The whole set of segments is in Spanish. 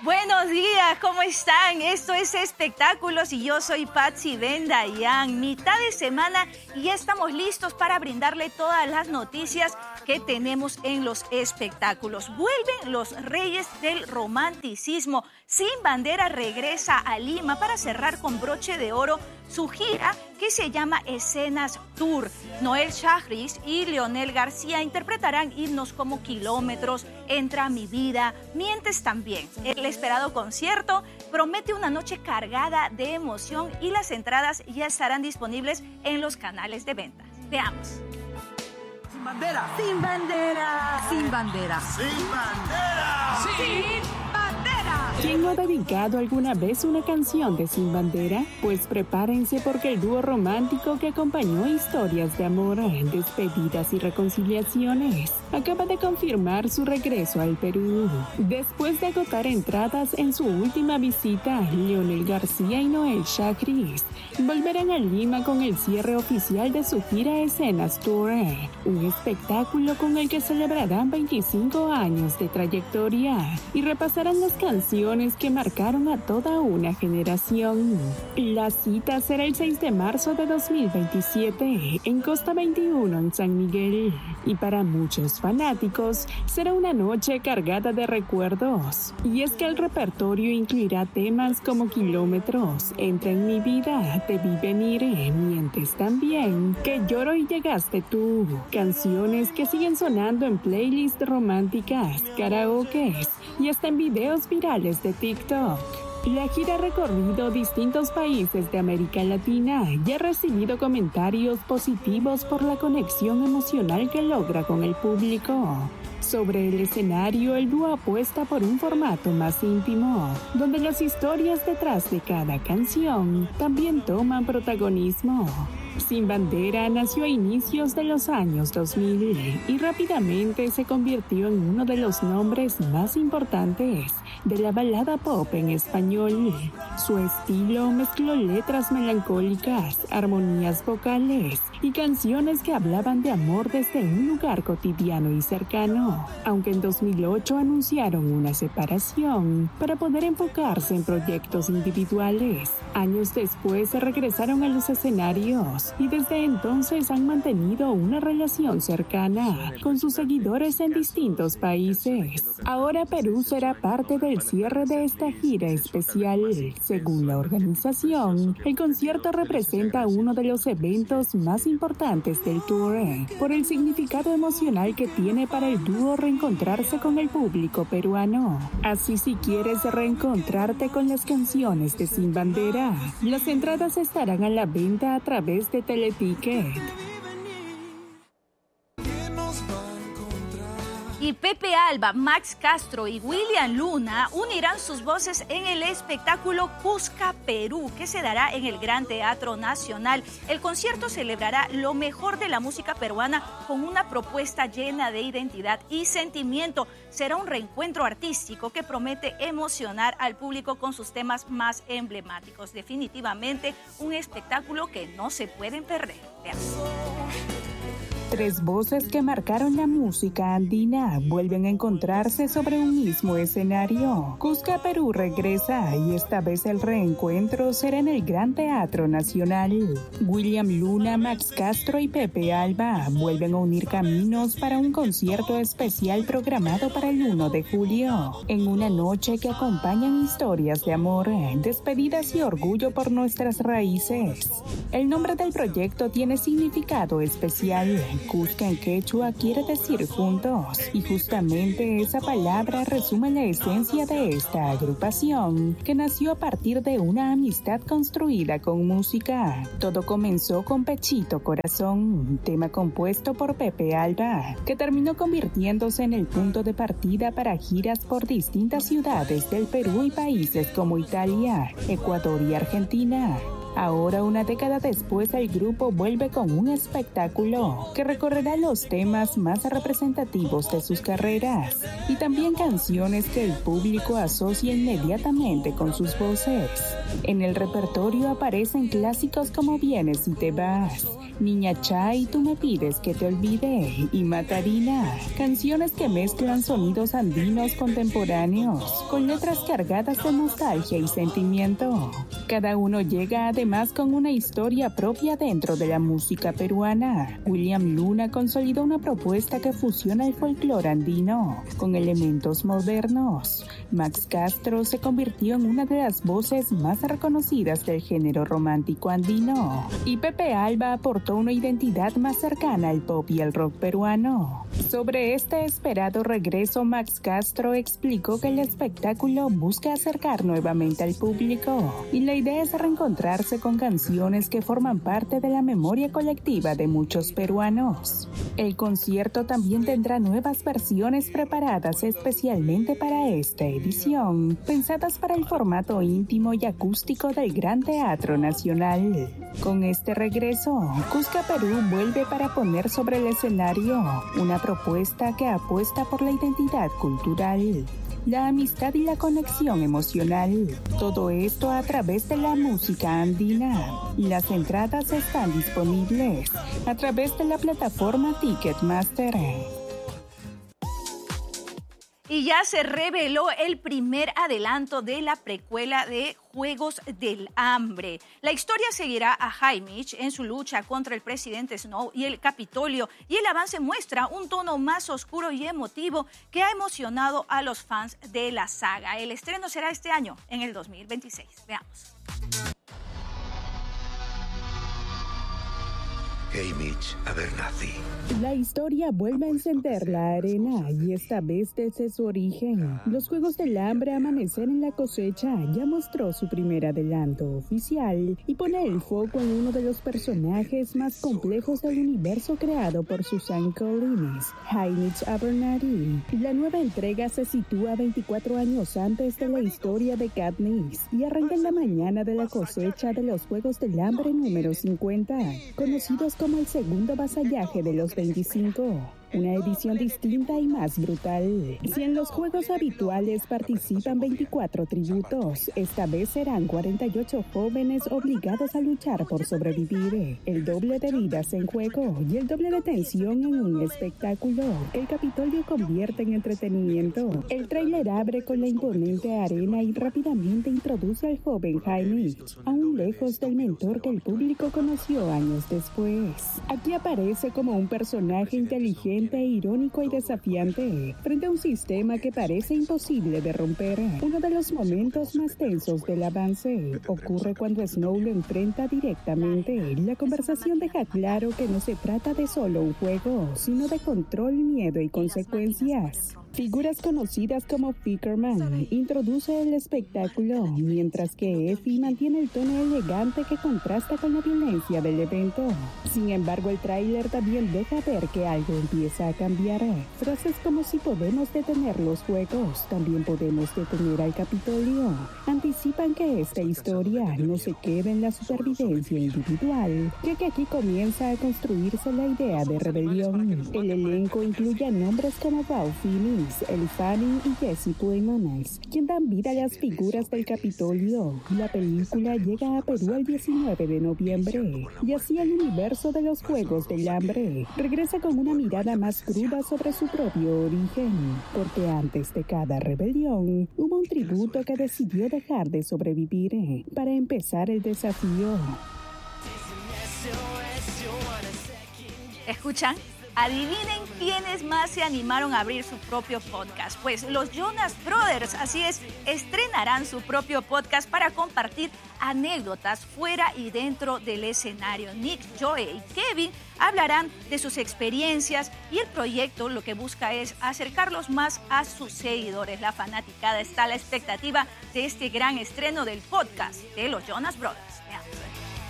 Buenos días, ¿cómo están? Esto es Espectáculos y yo soy Patsy Bendayán. Mitad de semana y ya estamos listos para brindarle todas las noticias que tenemos en los espectáculos. Vuelven los reyes del romanticismo. Sin Bandera regresa a Lima para cerrar con broche de oro su gira que se llama Escenas Tour. Noel Chagris y Leonel García interpretarán himnos como Kilómetros, Entra a mi vida, Mientes también. El esperado concierto promete una noche cargada de emoción y las entradas ya estarán disponibles en los canales de venta. Veamos. Sin bandera. Sin bandera. Sin bandera. Sin bandera. Sin bandera. ¿Quién no ha dedicado alguna vez una canción de Sin Bandera? Pues prepárense porque el dúo romántico que acompañó historias de amor, despedidas y reconciliaciones acaba de confirmar su regreso al Perú. Después de agotar entradas en su última visita, Leonel García y Noel Chagris volverán a Lima con el cierre oficial de su gira Escenas Tour, un espectáculo con el que celebrarán 25 años de trayectoria y repasarán las canciones que marcaron a toda una generación. La cita será el 6 de marzo de 2027 en Costa 21 en San Miguel y para muchos fanáticos será una noche cargada de recuerdos. Y es que el repertorio incluirá temas como Kilómetros, Entra en mi vida, Te vi venir, Mientes también, Que lloro y llegaste tú, canciones que siguen sonando en playlists románticas, karaokes y hasta en videos virales de TikTok. La gira ha recorrido distintos países de América Latina y ha recibido comentarios positivos por la conexión emocional que logra con el público. Sobre el escenario, el dúo apuesta por un formato más íntimo, donde las historias detrás de cada canción también toman protagonismo. Sin Bandera nació a inicios de los años 2000 y rápidamente se convirtió en uno de los nombres más importantes de la balada pop en español. Su estilo mezcló letras melancólicas, armonías vocales y canciones que hablaban de amor desde un lugar cotidiano y cercano, aunque en 2008 anunciaron una separación para poder enfocarse en proyectos individuales. Años después se regresaron a los escenarios y desde entonces han mantenido una relación cercana con sus seguidores en distintos países. Ahora Perú será parte del cierre de esta gira especial. Según la organización, el concierto representa uno de los eventos más importantes del tour, por el significado emocional que tiene para el dúo reencontrarse con el público peruano. Así, si quieres reencontrarte con las canciones de Sin Bandera, las entradas estarán a la venta a través de Teleticket. Y Pepe Alba, Max Castro y William Luna unirán sus voces en el espectáculo Cusca Perú, que se dará en el Gran Teatro Nacional. El concierto celebrará lo mejor de la música peruana con una propuesta llena de identidad y sentimiento. Será un reencuentro artístico que promete emocionar al público con sus temas más emblemáticos. Definitivamente un espectáculo que no se pueden perder. Veamos. Tres voces que marcaron la música andina vuelven a encontrarse sobre un mismo escenario. Cusca Perú regresa y esta vez el reencuentro será en el Gran Teatro Nacional. William Luna, Max Castro y Pepe Alba vuelven a unir caminos para un concierto especial programado para el 1 de julio, en una noche que acompañan historias de amor, despedidas y orgullo por nuestras raíces. El nombre del proyecto tiene significado especial. Cusca en quechua quiere decir juntos, y justamente esa palabra resume la esencia de esta agrupación, que nació a partir de una amistad construida con música. Todo comenzó con Pechito Corazón, un tema compuesto por Pepe Alba, que terminó convirtiéndose en el punto de partida para giras por distintas ciudades del Perú y países como Italia, Ecuador y Argentina. Ahora, una década después, el grupo vuelve con un espectáculo que recorrerá los temas más representativos de sus carreras y también canciones que el público asocia inmediatamente con sus voces. En el repertorio aparecen clásicos como Vienes y te vas, Niña Chay, Tú me pides que te olvide y Matarina, canciones que mezclan sonidos andinos contemporáneos con letras cargadas de nostalgia y sentimiento. Cada uno llega además con una historia propia dentro de la música peruana. William Luna consolidó una propuesta que fusiona el folclore andino con elementos modernos. Max Castro se convirtió en una de las voces más reconocidas del género romántico andino. Y Pepe Alba aportó una identidad más cercana al pop y al rock peruano. Sobre este esperado regreso, Max Castro explicó que el espectáculo busca acercar nuevamente al público y la idea es reencontrarse con canciones que forman parte de la memoria colectiva de muchos peruanos. El concierto también tendrá nuevas versiones preparadas especialmente para esta edición, pensadas para el formato íntimo y acústico del Gran Teatro Nacional. Con este regreso, Cusca Perú vuelve para poner sobre el escenario una propuesta que apuesta por la identidad cultural, la amistad y la conexión emocional. Todo esto a través de la música andina. Las entradas están disponibles a través de la plataforma Ticketmaster. Y ya se reveló el primer adelanto de la precuela de Juegos del Hambre. La historia seguirá a Haymitch en su lucha contra el presidente Snow y el Capitolio, y el avance muestra un tono más oscuro y emotivo que ha emocionado a los fans de la saga. El estreno será este año, en el 2026. Veamos. Haymitch Abernathy. La historia vuelve a encender la arena y esta vez desde su origen. Los Juegos del Hambre Amanecer en la Cosecha ya mostró su primer adelanto oficial y pone el foco en uno de los personajes más complejos del universo creado por Suzanne Collins, Haymitch Abernathy. La nueva entrega se sitúa 24 años antes de la historia de Katniss y arranca en la mañana de la cosecha de los Juegos del Hambre número 50, conocidos como el segundo vasallaje de los 25. Una edición distinta y más brutal. Si en los juegos habituales participan 24 tributos, esta vez serán 48 jóvenes obligados a luchar por sobrevivir. El doble de vidas en juego y el doble de tensión en un espectáculo. El Capitolio convierte en entretenimiento. El tráiler abre con la imponente arena y rápidamente introduce al joven Haymitch, aún lejos del mentor que el público conoció años después. Aquí aparece como un personaje inteligente, irónico y desafiante frente a un sistema que parece imposible de romper. Uno de los momentos más tensos del avance ocurre cuando Snow lo enfrenta directamente. La conversación deja claro que no se trata de solo un juego, sino de control, miedo y consecuencias. Figuras conocidas como Pickerman introduce el espectáculo, mientras que Effie mantiene el tono elegante que contrasta con la violencia del evento. Sin embargo, el tráiler también deja ver que algo empieza a cambiar. Frases como "si podemos detener los juegos, también podemos detener al Capitolio" anticipan que esta historia no se queda en la supervivencia individual, ya que aquí comienza a construirse la idea de rebelión. El elenco incluye a nombres como Val Fiennes, El Fanning y Jesse Plemons, quien dan vida a las figuras del Capitolio. La película llega a Perú el 19 de noviembre, y así el universo de los Juegos del Hambre regresa con una mirada más cruda sobre su propio origen, porque antes de cada rebelión hubo un tributo que decidió dejar de sobrevivir para empezar el desafío. ¿Escuchan? Adivinen quiénes más se animaron a abrir su propio podcast. Pues los Jonas Brothers, así es, estrenarán su propio podcast para compartir anécdotas fuera y dentro del escenario. Nick, Joey y Kevin hablarán de sus experiencias y el proyecto lo que busca es acercarlos más a sus seguidores. La fanaticada está a la expectativa de este gran estreno del podcast de los Jonas Brothers. Veamos.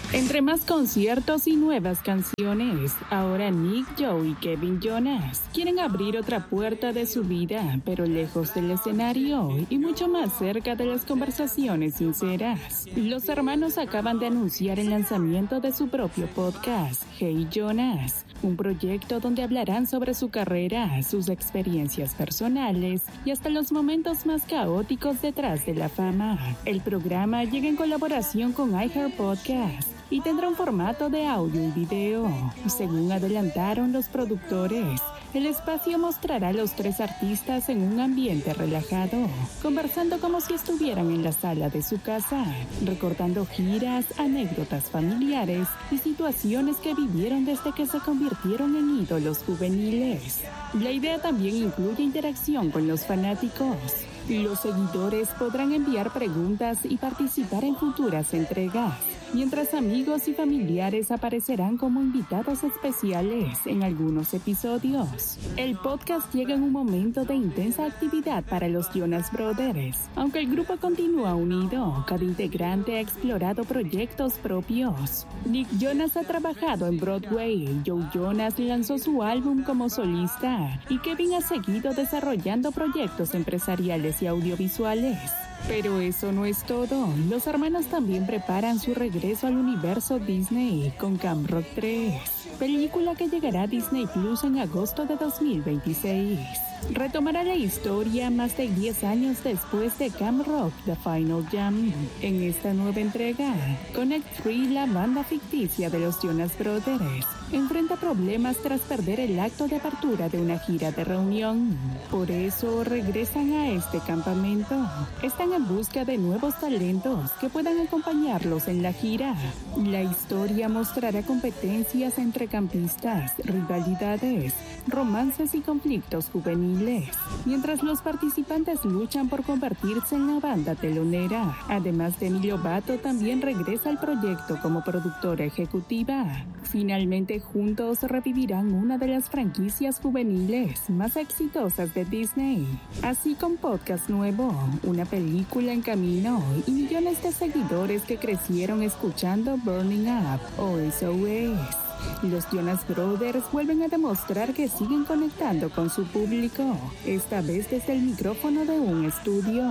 Entre más conciertos y nuevas canciones, ahora Nick, Joe y Kevin Jonas quieren abrir otra puerta de su vida, pero lejos del escenario y mucho más cerca de las conversaciones sinceras. Los hermanos acaban de anunciar el lanzamiento de su propio podcast, Hey Jonas, un proyecto donde hablarán sobre su carrera, sus experiencias personales y hasta los momentos más caóticos detrás de la fama. El programa llega en colaboración con iHeart Podcast y tendrá un formato de audio y video. Según adelantaron los productores, el espacio mostrará a los tres artistas en un ambiente relajado, conversando como si estuvieran en la sala de su casa, recordando giras, anécdotas familiares y situaciones que vivieron desde que se convirtieron en ídolos juveniles. La idea también incluye interacción con los fanáticos. Los seguidores podrán enviar preguntas y participar en futuras entregas, mientras amigos y familiares aparecerán como invitados especiales en algunos episodios. El podcast llega en un momento de intensa actividad para los Jonas Brothers. Aunque el grupo continúa unido, cada integrante ha explorado proyectos propios. Nick Jonas ha trabajado en Broadway, Joe Jonas lanzó su álbum como solista y Kevin ha seguido desarrollando proyectos empresariales y audiovisuales. Pero eso no es todo. Los hermanos también preparan su regreso al universo Disney con Camp Rock 3, película que llegará a Disney Plus en agosto de 2026. Retomará la historia más de 10 años después de Camp Rock, The Final Jam. En esta nueva entrega, Connect 3, la banda ficticia de los Jonas Brothers, enfrenta problemas tras perder el acto de apertura de una gira de reunión. Por eso regresan a este campamento. Están en busca de nuevos talentos que puedan acompañarlos en la gira. La historia mostrará competencias entre campistas, rivalidades, romances y conflictos juveniles, mientras los participantes luchan por convertirse en la banda telonera. Además de Emilio Bato, también regresa al proyecto como productora ejecutiva. Finalmente, juntos revivirán una de las franquicias juveniles más exitosas de Disney. Así, con podcast nuevo, una película en camino y millones de seguidores que crecieron escuchando Burning Up o SOS. Los Jonas Brothers vuelven a demostrar que siguen conectando con su público, esta vez desde el micrófono de un estudio.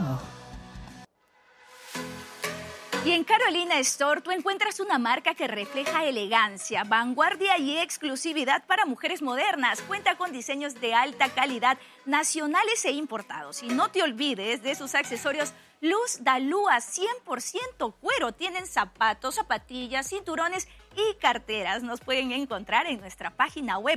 Y en Carolina Store tú encuentras una marca que refleja elegancia, vanguardia y exclusividad para mujeres modernas. Cuenta con diseños de alta calidad, nacionales e importados. Y no te olvides de sus accesorios Luz Dalúa 100% cuero. Tienen zapatos, zapatillas, cinturones y carteras. Nos pueden encontrar en nuestra página web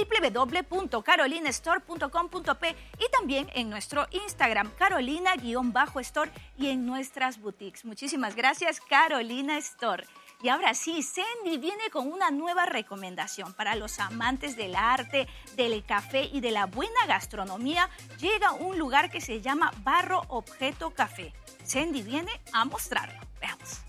www.carolinastore.com.p y también en nuestro Instagram Carolina_Store y en nuestras boutiques. Muchísimas gracias, Carolina Store. Y ahora sí, Sandy viene con una nueva recomendación para los amantes del arte, del café y de la buena gastronomía. Llega un lugar que se llama Barro Objeto Café. Sandy viene a mostrarlo. Veamos.